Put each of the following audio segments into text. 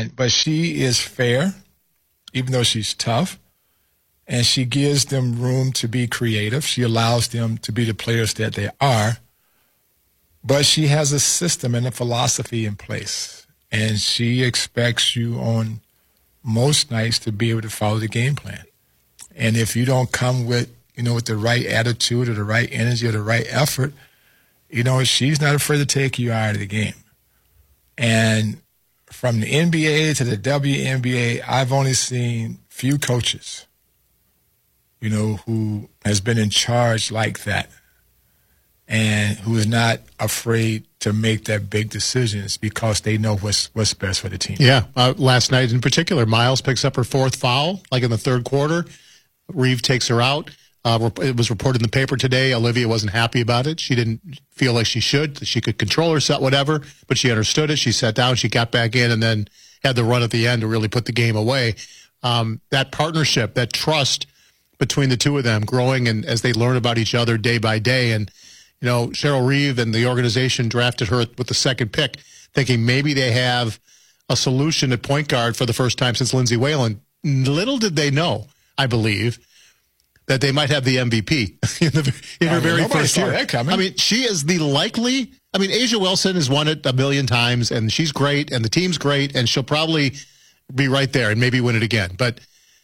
but she is fair, even though she's tough, and she gives them room to be creative. She allows them to be the players that they are, but she has a system and a philosophy in place, and she expects you on most nights to be able to follow the game plan. And if you don't come with, with the right attitude or the right energy or the right effort, she's not afraid to take you out of the game. And from the NBA to the WNBA, I've only seen few coaches, who has been in charge like that and who is not afraid to make that big decisions because they know what's best for the team. Yeah. Last night in particular, Miles picks up her fourth foul, like in the third quarter. Reeve takes her out. It was reported in the paper today. Olivia wasn't happy about it. She didn't feel like she should. She could control herself, whatever, but she understood it. She sat down, she got back in, and then had the run at the end to really put the game away. That partnership, that trust between the two of them growing and as they learn about each other day by day. And, Cheryl Reeve and the organization drafted her with the second pick, thinking maybe they have a solution at point guard for the first time since Lindsay Whalen. Little did they know, I believe, that they might have the MVP in her very first year. I mean, she is the likely. I mean, Asia Wilson has won it a million times, and she's great, and the team's great, and she'll probably be right there and maybe win it again. But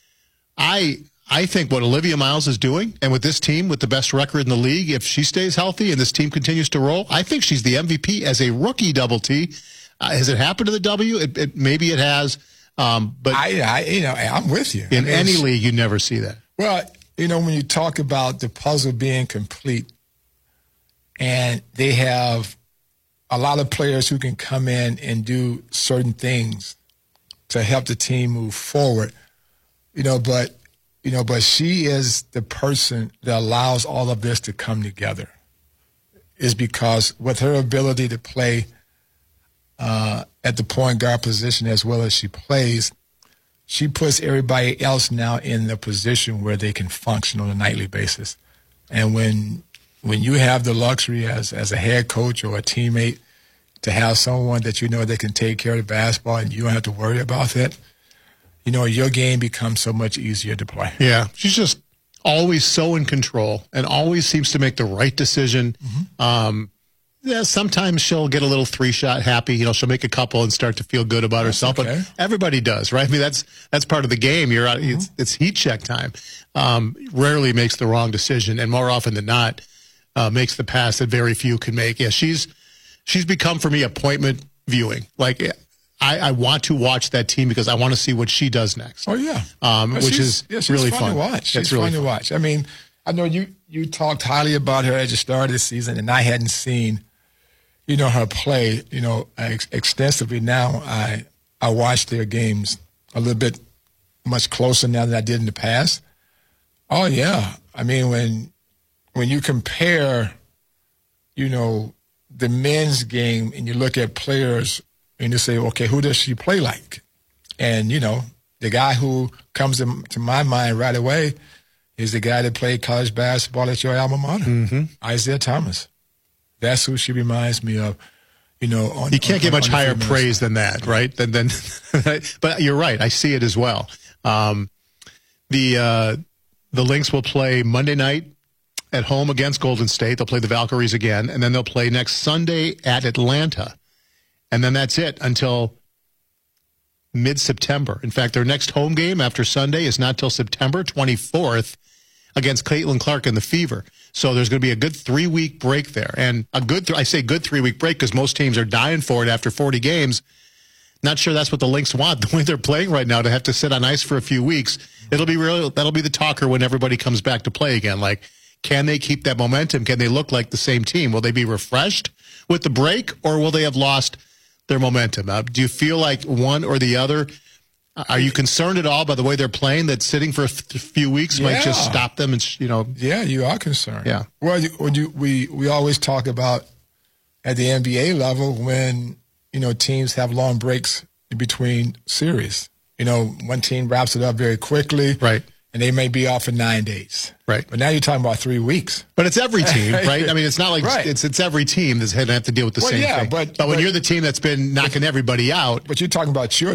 I think what Olivia Miles is doing, and with this team with the best record in the league, if she stays healthy and this team continues to roll, I think she's the MVP as a rookie. Double T. Has it happened to the W? Maybe it has. But I'm with you. In any league, you never see that. Well, when you talk about the puzzle being complete and they have a lot of players who can come in and do certain things to help the team move forward, but she is the person that allows all of this to come together, is because with her ability to play at the point guard position as well as she plays, she puts everybody else now in the position where they can function on a nightly basis. And when you have the luxury as a head coach or a teammate to have someone that that can take care of the basketball and you don't have to worry about that, your game becomes so much easier to play. Yeah, she's just always so in control and always seems to make the right decision. Mm-hmm. Yeah, sometimes she'll get a little three-shot happy. She'll make a couple and start to feel good about herself. Okay. But everybody does, right? I mean, that's part of the game. You're out. It's heat check time. Rarely makes the wrong decision, and more often than not, makes the pass that very few can make. Yeah, she's become for me appointment viewing. Like I want to watch that team because I want to see what she does next. Oh yeah, which is really fun to watch. She's really fun to watch. I mean, I know you talked highly about her at the start of the season, and I hadn't seen her play, extensively. Now I watch their games a little bit much closer now than I did in the past. Oh yeah. I mean, when you compare, the men's game and you look at players and you say, okay, who does she play like? And, the guy who comes to my mind right away is the guy that played college basketball at your alma mater, Isaiah Thomas. That's who she reminds me of, you can't get much higher praise than that, right? Than but you're right. I see it as well. The Lynx will play Monday night at home against Golden State. They'll play the Valkyries again, and then they'll play next Sunday at Atlanta. And then that's it until mid-September. In fact, their next home game after Sunday is not till September 24th against Caitlin Clark and the Fever. So there's going to be a good 3-week break there. And I say good 3-week break because most teams are dying for it after 40 games. Not sure that's what the Lynx want, the way they're playing right now, to have to sit on ice for a few weeks. That'll be the talker when everybody comes back to play again. Like, can they keep that momentum? Can they look like the same team? Will they be refreshed with the break, or will they have lost their momentum? Do you feel like one or the other? Are you concerned at all by the way they're playing, that sitting for a few weeks might just stop them? And Yeah, you are concerned. Yeah. Well, we always talk about at the NBA level when teams have long breaks in between series. One team wraps it up very quickly, right? And they may be off for 9 days, right? But now you're talking about 3 weeks. But it's every team, right? I mean, it's not like it's every team that's going to have to deal with the same thing. But when you're the team that's been knocking everybody out, but you're talking about your